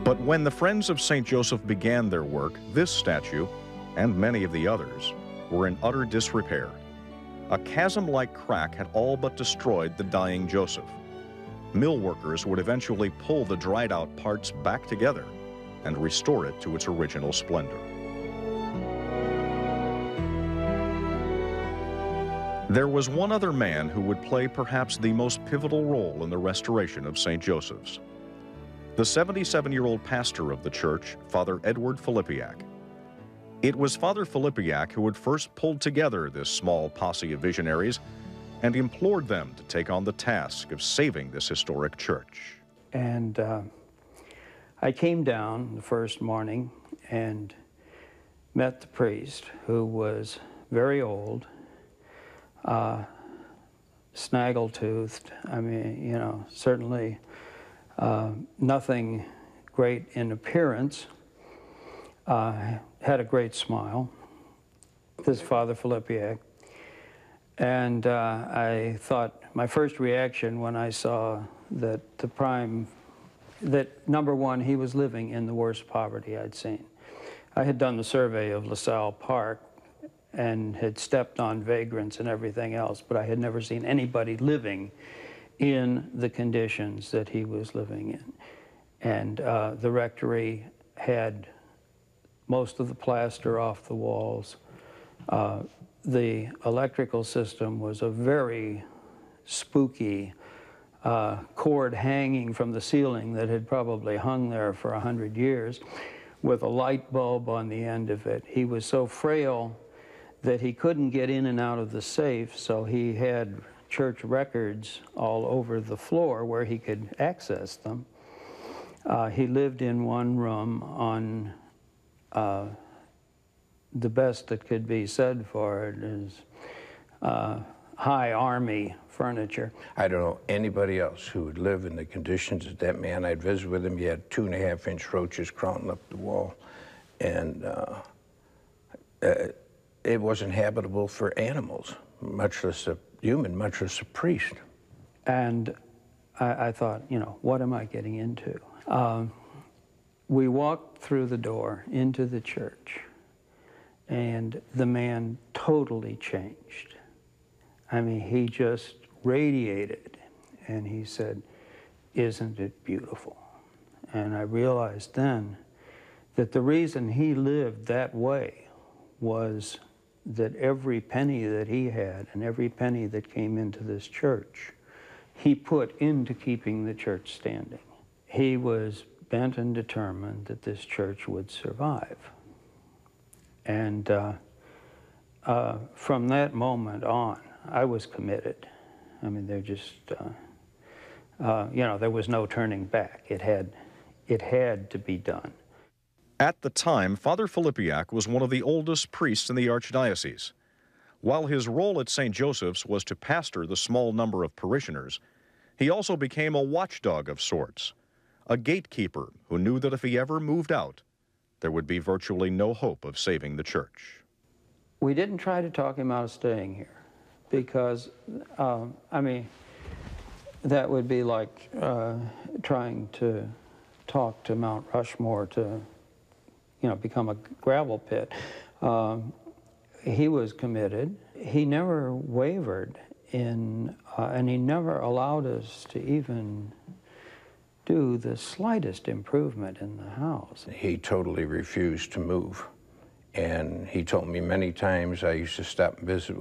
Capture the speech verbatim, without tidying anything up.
But when the Friends of Saint Joseph began their work, this statue, and many of the others, were in utter disrepair. A chasm-like crack had all but destroyed the dying Joseph. Mill workers would eventually pull the dried-out parts back together and restore it to its original splendor. There was one other man who would play perhaps the most pivotal role in the restoration of Saint Joseph's. The seventy-seven-year-old pastor of the church, Father Edward Filipiak. It was Father Filipiak who had first pulled together this small posse of visionaries and implored them to take on the task of saving this historic church. And uh, I came down the first morning and met the priest, who was very old, uh, snaggle-toothed. I mean, you know, certainly uh, nothing great in appearance. Uh, had a great smile. This is Father Filipiak. And uh, I thought, my first reaction when I saw that the prime, that number one, he was living in the worst poverty I'd seen. I had done the survey of LaSalle Park and had stepped on vagrants and everything else, but I had never seen anybody living in the conditions that he was living in. And uh, the rectory had most of the plaster off the walls. Uh, the electrical system was a very spooky uh, cord hanging from the ceiling that had probably hung there for a hundred years with a light bulb on the end of it. He was so frail that he couldn't get in and out of the safe, so he had church records all over the floor where he could access them. Uh, he lived in one room on uh, the best that could be said for it is uh, high army furniture. I don't know anybody else who would live in the conditions that that man. I'd visit with him. He had two and a half inch roaches crawling up the wall, and uh, uh, it wasn't habitable for animals, much less a human, much less a priest. And I, I thought, you know, what am I getting into? Um, we walked through the door into the church, and the man totally changed. I mean, he just radiated, and he said, "Isn't it beautiful?" And I realized then that the reason he lived that way was that every penny that he had and every penny that came into this church, he put into keeping the church standing. He was bent and determined that this church would survive. And uh, uh, from that moment on, I was committed. I mean, there just, uh, uh, you know, there was no turning back. It had, it had to be done. At the time, Father Filipiak was one of the oldest priests in the archdiocese. While his role at Saint Joseph's was to pastor the small number of parishioners, he also became a watchdog of sorts, a gatekeeper who knew that if he ever moved out, there would be virtually no hope of saving the church. We didn't try to talk him out of staying here because, um, I mean, that would be like uh, trying to talk to Mount Rushmore to, you know, become a gravel pit. Um, he was committed. He never wavered in, uh, and he never allowed us to even do the slightest improvement in the house. He totally refused to move. And he told me many times, I used to stop and visit